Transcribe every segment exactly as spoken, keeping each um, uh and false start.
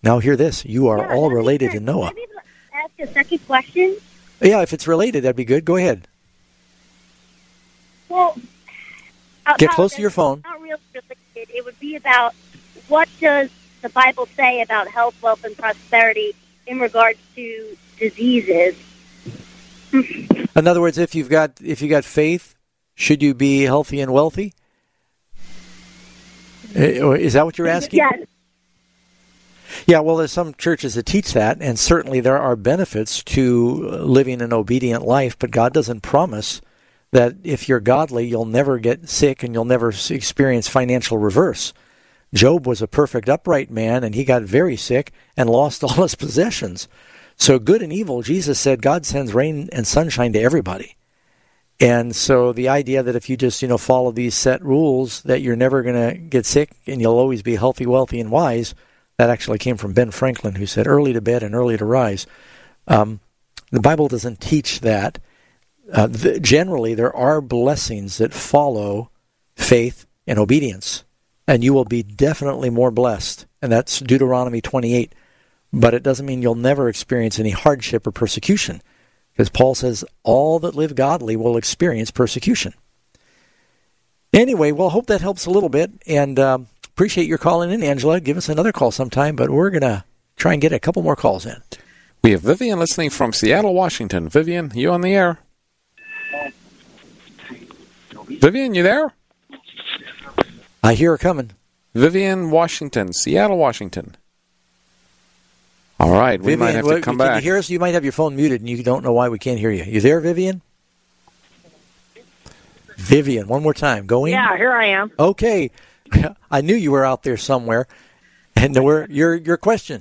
Now hear this. You are Yeah, all that makes related sense. to Noah. Can I maybe ask a second question? Yeah, if it's related, that'd be good. Go ahead. Well, I Get close to your apologize. phone. Not really related. It would be about what does the Bible say about health, wealth, and prosperity in regards to diseases? In other words, if you've got if you got faith, should you be healthy and wealthy? Is that what you're asking? Yes. Yeah, well, there's some churches that teach that, and certainly there are benefits to living an obedient life, but God doesn't promise that if you're godly, you'll never get sick and you'll never experience financial reverse. Job was a perfect upright man, and he got very sick and lost all his possessions. So good and evil, Jesus said, God sends rain and sunshine to everybody. And so the idea that if you just, you know, follow these set rules, that you're never going to get sick and you'll always be healthy, wealthy, and wise, that actually came from Ben Franklin, who said early to bed and early to rise. Um, the Bible doesn't teach that. Uh, the, generally, there are blessings that follow faith and obedience, and you will be definitely more blessed. And that's Deuteronomy twenty-eight. But it doesn't mean you'll never experience any hardship or persecution, because Paul says all that live godly will experience persecution. Anyway, well, hope that helps a little bit, and um, appreciate your calling in, Angela. Give us another call sometime, but we're going to try and get a couple more calls in. We have Vivian listening from Seattle, Washington. Vivian, you on the air? Vivian, you there? I hear her coming. Vivian, Washington, Seattle, Washington. All right, we Vivian, might have what, to come can back. You hear us? You might have your phone muted, and you don't know why we can't hear you. You there, Vivian? Vivian, one more time. Go in. Yeah, here I am. Okay. I knew you were out there somewhere. And we're, your your question.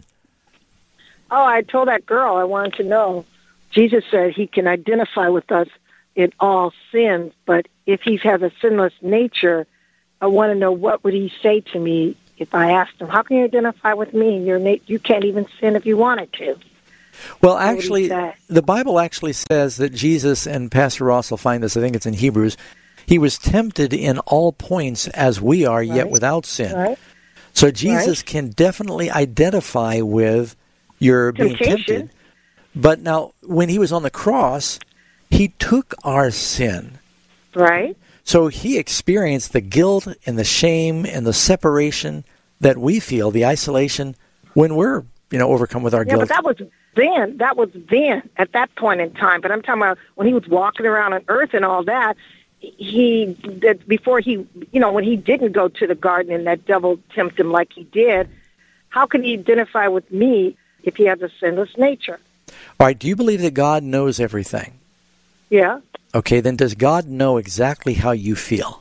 Oh, I told that girl I wanted to know. Jesus said he can identify with us in all sins, but if he has a sinless nature, I want to know what would he say to me if I asked him, how can you identify with me? You're na- you can't even sin if you wanted to. Well, actually, the Bible actually says that Jesus, and Pastor Ross will find this, I think it's in Hebrews, he was tempted in all points as we are, right, yet without sin. Right. So Jesus right. can definitely identify with your Temptation. being tempted. But now, when he was on the cross, he took our sin. Right. So he experienced the guilt and the shame and the separation that we feel, the isolation, when we're, you know, overcome with our yeah, guilt. But that was then. That was then, at that point in time. But I'm talking about when he was walking around on earth and all that, he, that before he, you know, when he didn't go to the garden and that devil tempted him like he did, how can he identify with me if he has a sinless nature? All right, do you believe that God knows everything? Yeah. Okay, then does God know exactly how you feel?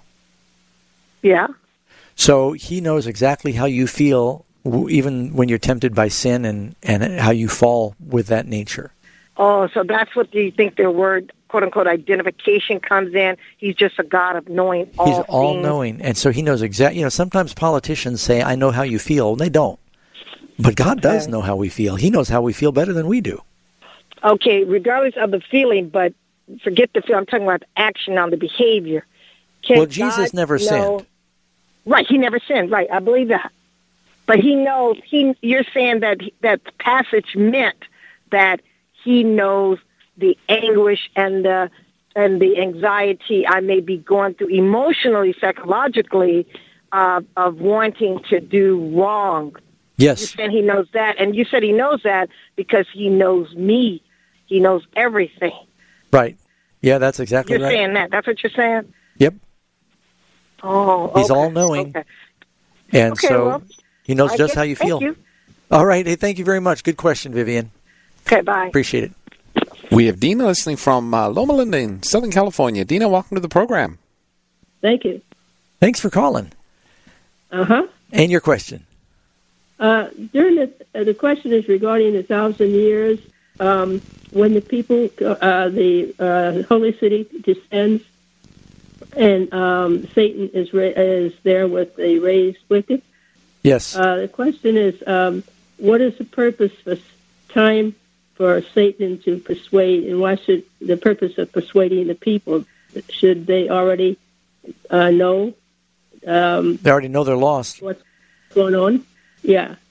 Yeah. So he knows exactly how you feel even when you're tempted by sin and, and how you fall with that nature. Oh, so that's what you think the word, quote-unquote, identification comes in. He's just a God of knowing all He's things. all-knowing, and so he knows exactly. You know, sometimes politicians say, I know how you feel, and they don't. But God okay. does know how we feel. He knows how we feel better than we do. Okay, regardless of the feeling, but forget the feel. I'm talking about the action on the behavior. Can well, Jesus God never know, sinned. Right, he never sinned. Right, I believe that. But he knows. He, you're saying that that passage meant that he knows the anguish and the and the anxiety I may be going through emotionally, psychologically, uh, of wanting to do wrong. Yes. You said he knows that, and you said he knows that because he knows me. He knows everything. Right. Yeah, that's exactly you're right. You're saying that. That's what you're saying? Yep. Oh, He's okay. all-knowing, okay. and okay, so well, he knows I just guess, how you feel. Thank you. All right. Hey, thank you very much. Good question, Vivian. Okay, bye. Appreciate it. We have Dina listening from uh, Loma Linda in Southern California. Dina, welcome to the program. Thank you. Thanks for calling. Uh-huh. And your question? Uh, during the, uh, the question is regarding the thousand years, um, when the people, uh, the uh, holy city descends, and um, Satan is ra- is there with the raised wicked. Yes. Uh, the question is, um, what is the purpose for time for Satan to persuade, and why should the purpose of persuading the people? Should they already uh, know? Um, they already know they're lost. What's going on? Yeah.